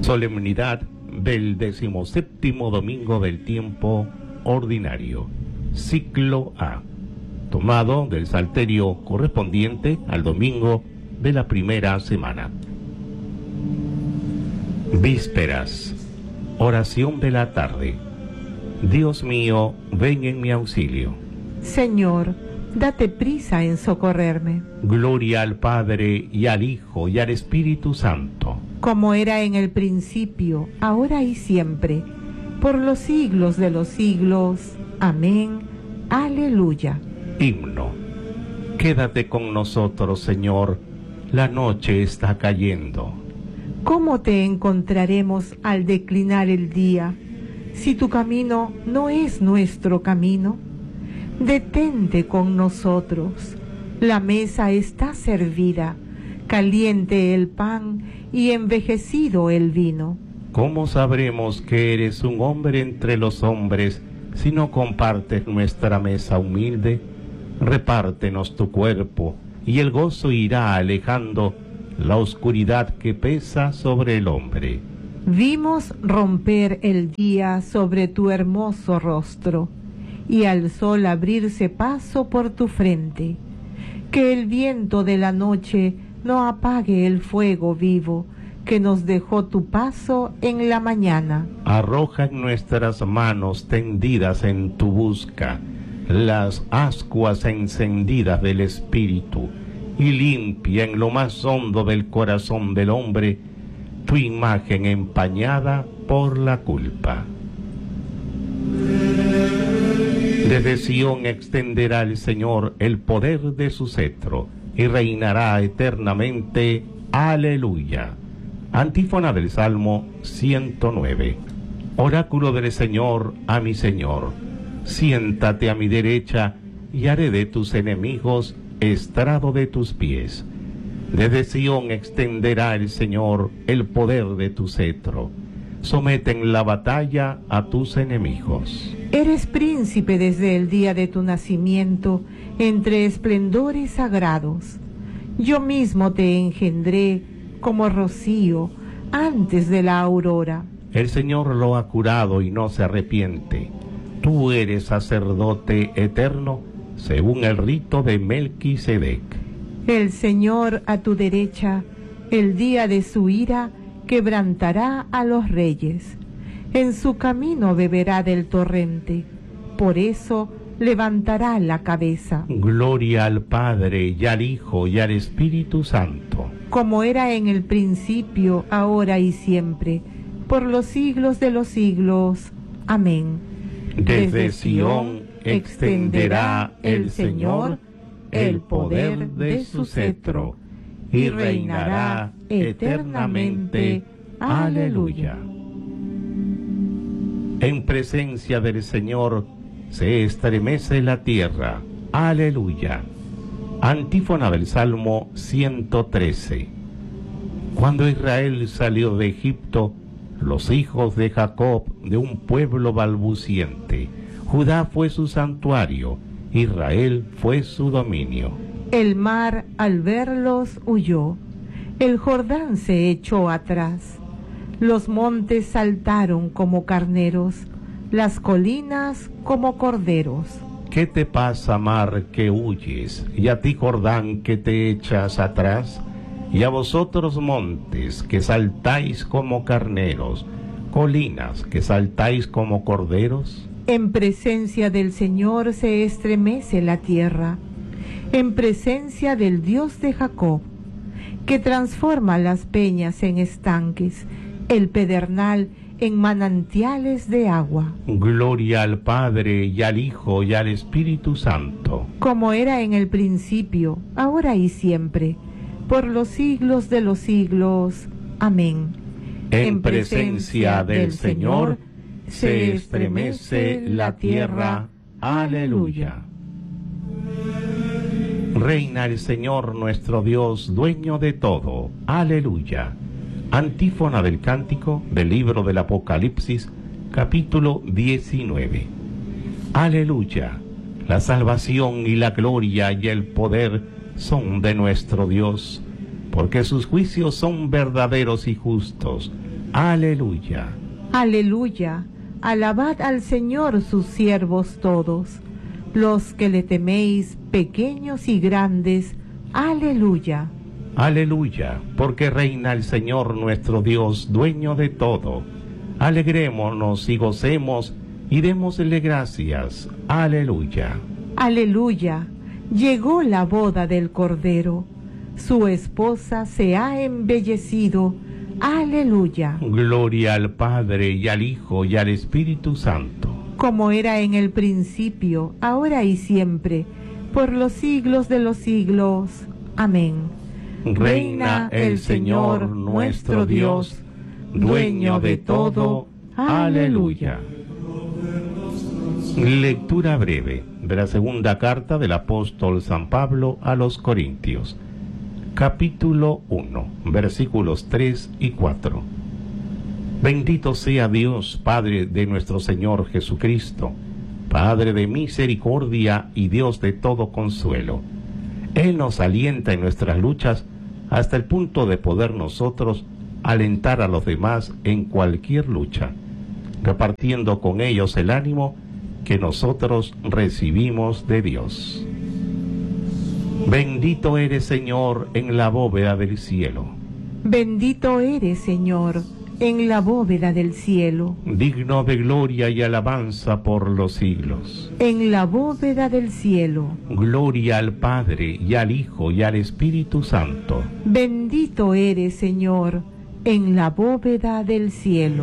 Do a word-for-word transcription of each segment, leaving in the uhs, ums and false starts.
Solemnidad del decimoséptimo domingo del tiempo ordinario, ciclo A, tomado del salterio correspondiente al domingo de la primera semana. Vísperas, oración de la tarde. Dios mío, ven en mi auxilio. Señor, date prisa en socorrerme. Gloria al Padre, y al Hijo, y al Espíritu Santo. Como era en el principio, ahora y siempre, por los siglos de los siglos. Amén. Aleluya. Himno. Quédate con nosotros, Señor, la noche está cayendo. ¿Cómo te encontraremos al declinar el día, si tu camino no es nuestro camino? Detente con nosotros, la mesa está servida, caliente el pan y envejecido el vino. ¿Cómo sabremos que eres un hombre entre los hombres si no compartes nuestra mesa humilde? Repártenos tu cuerpo, y el gozo irá alejando la oscuridad que pesa sobre el hombre. Vimos romper el día sobre tu hermoso rostro, y al sol abrirse paso por tu frente. Que el viento de la noche no apague el fuego vivo que nos dejó tu paso en la mañana. Arroja en nuestras manos tendidas en tu busca las ascuas encendidas del Espíritu, y limpia en lo más hondo del corazón del hombre tu imagen empañada por la culpa. Desde Sión extenderá el Señor el poder de su cetro, y reinará eternamente. Aleluya. Antífona del Salmo ciento nueve. Oráculo del Señor a mi Señor: siéntate a mi derecha, y haré de tus enemigos estrado de tus pies. Desde Sión extenderá el Señor el poder de tu cetro. Somete en la batalla a tus enemigos. Eres príncipe desde el día de tu nacimiento, entre esplendores sagrados. Yo mismo te engendré como rocío antes de la aurora. El Señor lo ha curado y no se arrepiente. Tú eres sacerdote eterno, según el rito de Melquisedec. El Señor a tu derecha, el día de su ira, quebrantará a los reyes. En su camino beberá del torrente, por eso levantará la cabeza. Gloria al Padre, y al Hijo, y al Espíritu Santo. Como era en el principio, ahora y siempre, por los siglos de los siglos. Amén. Desde Sión extenderá el Señor el poder de su cetro, y reinará eternamente. Aleluya. En presencia del Señor se estremece la tierra. Aleluya. Antífona del Salmo ciento trece. Cuando Israel salió de Egipto, los hijos de Jacob de un pueblo balbuciente, Judá fue su santuario, Israel fue su dominio. El mar al verlos huyó, el Jordán se echó atrás. Los montes saltaron como carneros, las colinas como corderos. ¿Qué te pasa, mar, que huyes? Y a ti, Jordán, que te echas atrás. Y a vosotros, montes, que saltáis como carneros, colinas, que saltáis como corderos. En presencia del Señor se estremece la tierra, en presencia del Dios de Jacob, que transforma las peñas en estanques, el pedernal en manantiales de agua. Gloria al Padre, y al Hijo, y al Espíritu Santo. Como era en el principio, ahora y siempre, por los siglos de los siglos. Amén. En presencia del Señor se estremece la tierra. Aleluya. Reina el Señor nuestro Dios, dueño de todo. Aleluya. Antífona del cántico del libro del Apocalipsis, capítulo diecinueve. Aleluya. La salvación y la gloria y el poder son de nuestro Dios, porque sus juicios son verdaderos y justos. Aleluya. Aleluya. Alabad al Señor sus siervos todos, los que le teméis, pequeños y grandes. Aleluya. Aleluya, porque reina el Señor nuestro Dios, dueño de todo. Alegrémonos y gocemos y démosle gracias. Aleluya. Aleluya. Llegó la boda del Cordero. Su esposa se ha embellecido. Aleluya. Gloria al Padre y al Hijo y al Espíritu Santo. Como era en el principio, ahora y siempre, por los siglos de los siglos. Amén. Reina el Señor nuestro Dios, dueño de todo. Aleluya. Lectura breve de la segunda carta del apóstol San Pablo a los Corintios. Capítulo uno, versículos tres y cuatro. Bendito sea Dios, Padre de nuestro Señor Jesucristo, Padre de misericordia y Dios de todo consuelo. Él nos alienta en nuestras luchas hasta el punto de poder nosotros alentar a los demás en cualquier lucha, repartiendo con ellos el ánimo que nosotros recibimos de Dios. Bendito eres, Señor, en la bóveda del cielo. Bendito eres, Señor, en la bóveda del cielo. Digno de gloria y alabanza por los siglos. En la bóveda del cielo. Gloria al Padre y al Hijo y al Espíritu Santo. Bendito eres, Señor, en la bóveda del cielo.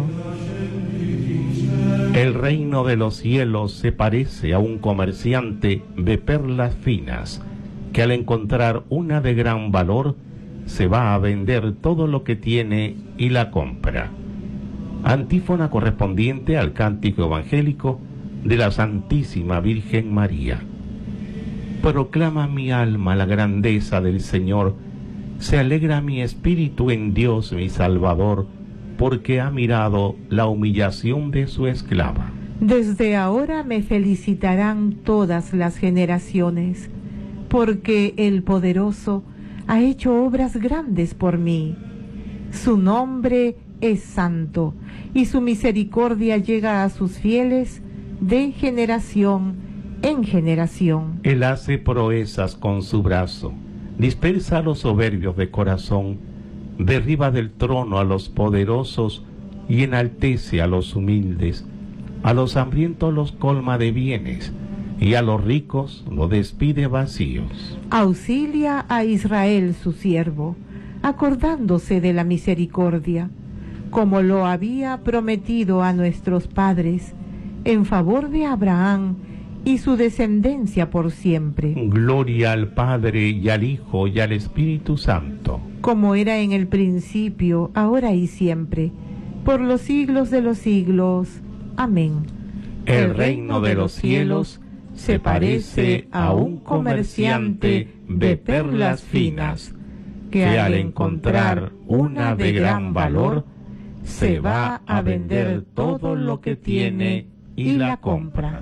El reino de los cielos se parece a un comerciante de perlas finas, que al encontrar una de gran valor, se va a vender todo lo que tiene y la compra. Antífona correspondiente al cántico evangélico de la Santísima Virgen María. Proclama mi alma la grandeza del Señor, se alegra mi espíritu en Dios mi Salvador, porque ha mirado la humillación de su esclava. Desde ahora me felicitarán todas las generaciones, porque el Poderoso ha hecho obras grandes por mí. Su nombre es santo, y su misericordia llega a sus fieles de generación en generación. Él hace proezas con su brazo, dispersa a los soberbios de corazón, derriba del trono a los poderosos y enaltece a los humildes. A los hambrientos los colma de bienes, y a los ricos los despide vacíos. Auxilia a Israel su siervo, acordándose de la misericordia, como lo había prometido a nuestros padres, en favor de Abraham y su descendencia por siempre. Gloria al Padre y al Hijo y al Espíritu Santo. Como era en el principio, ahora y siempre, por los siglos de los siglos. Amén. El reino de los cielos se parece a un comerciante de perlas finas, que al encontrar una de gran valor, se va a vender todo lo que tiene y la compra.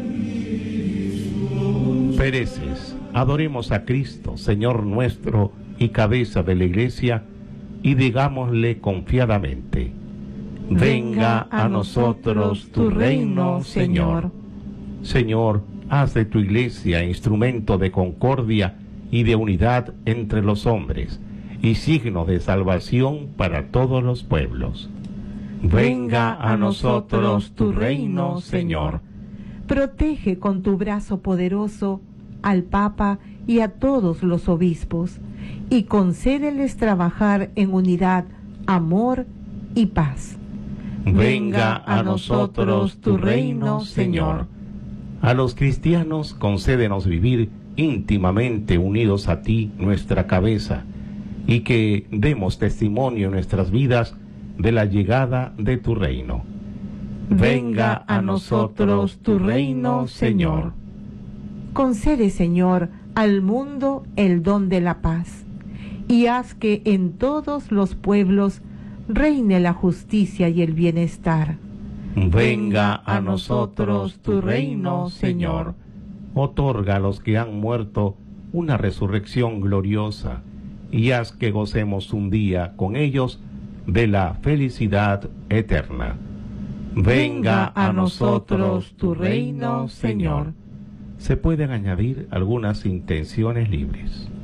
Pereces, adoremos a Cristo, Señor nuestro y cabeza de la Iglesia, y digámosle confiadamente: venga a nosotros tu reino, Señor. Señor, haz de tu Iglesia instrumento de concordia y de unidad entre los hombres, y signo de salvación para todos los pueblos. Venga a nosotros tu reino, Señor. Protege con tu brazo poderoso al Papa y a todos los obispos, y concédeles trabajar en unidad, amor y paz. Venga a nosotros tu reino, Señor. A los cristianos concédenos vivir íntimamente unidos a ti, nuestra cabeza, y que demos testimonio en nuestras vidas de la llegada de tu reino. Venga a nosotros tu reino, Señor. Concede, Señor, al mundo el don de la paz, y haz que en todos los pueblos reine la justicia y el bienestar. Venga a nosotros tu reino, Señor. Otorga a los que han muerto una resurrección gloriosa, y haz que gocemos un día con ellos de la felicidad eterna. Venga a nosotros tu reino, Señor. Se pueden añadir algunas intenciones libres.